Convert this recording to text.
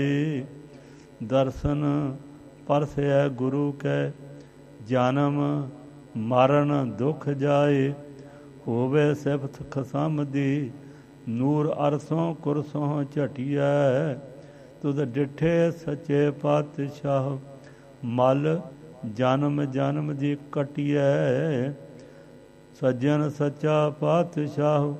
ਦਰਸ਼ਨ ਪਰਸੈ ਗੁਰੂ ਕੈ, ਜਨਮ ਮਰਨ ਦੁਖ ਜਾਏ। ਹੋਵੇ ਸਿਫਤ ਖਸਮ ਦੀ, ਨੂਰ ਅਰਸੋਂ ਕੁਰਸੋਂ ਝਟੀਐ। ਤੁਧ ਡਿਠੇ ਸੱਚੇ ਪਾਤਸ਼ਾਹ, ਮਲ ਜਨਮ ਜਨਮ ਦੀ ਕਟੀਐ। ਸੱਜਣ ਸੱਚਾ ਪਾਤਸ਼ਾਹ,